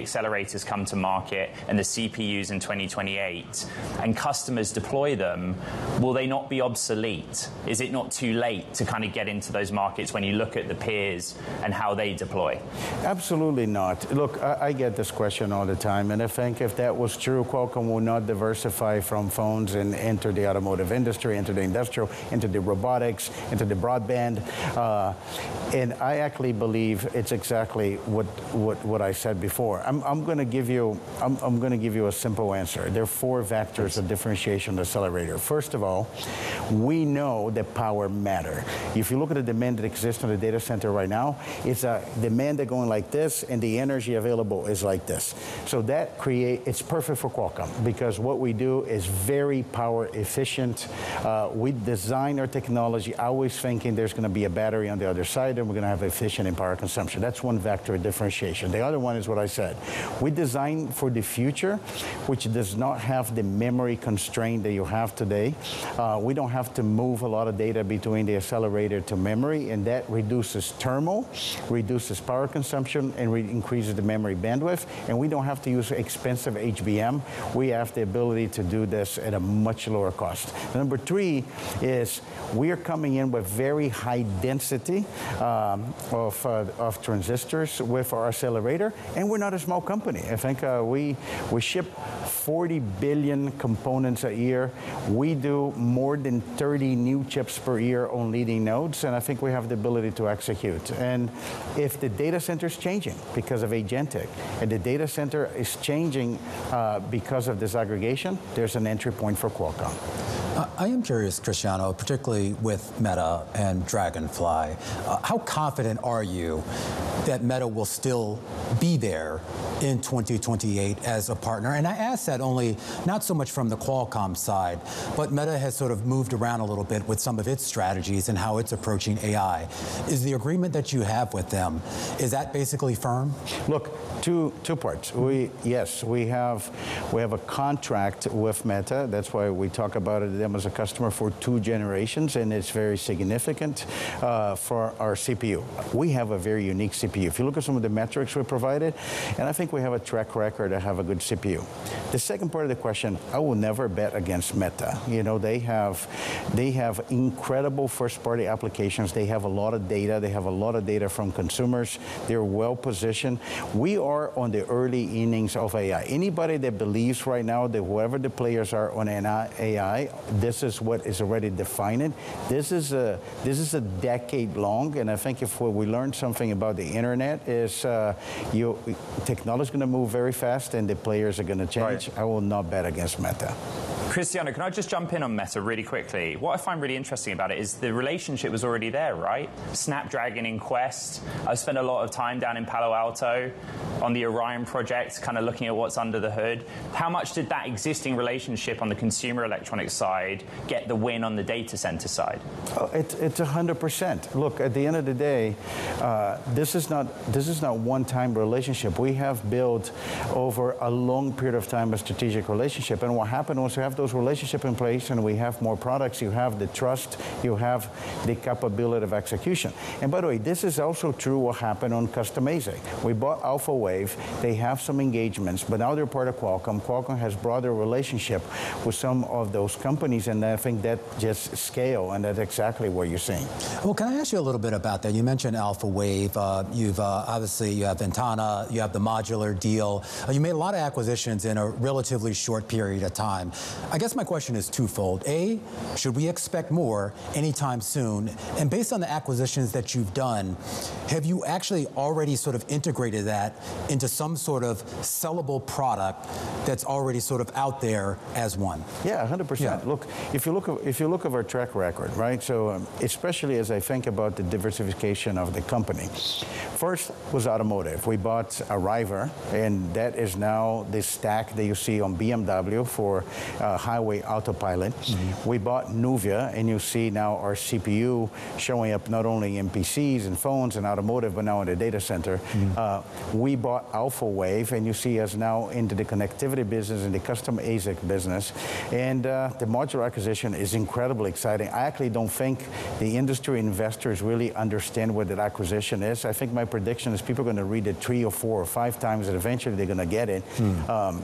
accelerators come to market and the CPUs in 2028, and customers deploy them, will they not be obsolete? Is it not too late to kind of get into those markets when you look at the peers and how they deploy? Absolutely not. Look, I get this question all the time, and I think if that was true, Qualcomm will not diversify from phones and enter the automotive industry, into the industrial, into the robotics, into the broadband. And I actually believe it's exactly what I said before. I'm going to give you a simple answer. There are 4 vectors of differentiation of the accelerator. First of all, we know that power matters. If you look at the demand that exists in the data center right now, it's a demand that going like this, and the energy available is like this. So that it's perfect for Qualcomm, because what we do is very power efficient. We design our technology always thinking there's going to be a battery on the other side, and we're going to have efficient in power consumption. That's one vector of differentiation. The other one is what I said. We design for the future, which does not have the memory constraint that you have today. We don't have to move a lot of data between the accelerator to memory, and that reduces thermal, reduces power consumption, and increases the memory bandwidth. And we don't have to use expensive HBM. We have the ability to do this at a much lower cost. Number 3 is we are coming in with very high density of transistors with our accelerator, and we're not a small company. I think we ship 40 billion components a year. We do more than 30 new chips per year on leading nodes, and I think we have the ability to execute. And if the data center is changing because of agentic, and the data center is changing because of disaggregation, there's an entry point for Qualcomm. I am curious, Cristiano, particularly with Meta and Dragonfly, how confident are you that Meta will still be there in 2028 as a partner? And I ask that only not so much from the Qualcomm side, but Meta has sort of moved around a little bit with some of its strategies and how it's approaching AI. Is the agreement that you have with them, is that basically firm? Look, two parts. We have a contract with Meta. That's why we talk about them as a customer for 2 generations, and it's very significant for our CPU. We have a very unique CPU. If you look at some of the metrics we provided, and I think we have a track record to have a good CPU. The second part of the question, I will never bet against Meta. You know, they have incredible first-party applications. They have a lot of data. They have a lot of data from consumers. They're well positioned. We are on the early innings of AI. Anybody that believes right now that whoever the players are on AI, this is what is already defined. This is a decade long, and I think if we learn something about the internet is technology is going to move very fast, and the players are going to change. Right. I will not bet against Meta. Cristiano, can I just jump in on Meta really quickly? What I find really interesting about it is the relationship was already there, right? Snapdragon in Quest. I've spent a lot of time down in Palo Alto on the Orion project, kind of looking at what's under the hood. How much did that existing relationship on the consumer electronics side get the win on the data center side? Oh, it's 100%. Look, at the end of the day, this is not one-time relationship. We have built over a long period of time a strategic relationship, and what happened was we have those relationships in place, and we have more products. You have the trust. You have the capability of execution. And by the way, this is also true what happened on custom ASIC. We bought Alphawave. They have some engagements, but now they're part of Qualcomm. Qualcomm has broader relationship with some of those companies, and I think that just scale, and that's exactly what you're seeing. Well, can I ask you a little bit about that? You mentioned Alphawave. You've obviously, you have Ventana. You have the modular deal. You made a lot of acquisitions in a relatively short period of time. I guess my question is twofold. A, should we expect more anytime soon? And based on the acquisitions that you've done, have you actually already sort of integrated that into some sort of sellable product that's already sort of out there as one? Yeah, 100%. Yeah. Look, if you look at our track record, right? So especially as I think about the diversification of the company, first was automotive. We bought Arriver, and that is now the stack that you see on BMW for highway autopilot. We bought Nuvia, and you see now our CPU showing up not only in PCs and phones and automotive, but now in the data center. We bought Alphawave, and you see us now into the connectivity business and the custom ASIC business. And the modular acquisition is incredibly exciting. I actually don't think the industry investors really understand what that acquisition is. I think my prediction is people are going to read it 3 or 4 or 5 times, and eventually they're going to get it.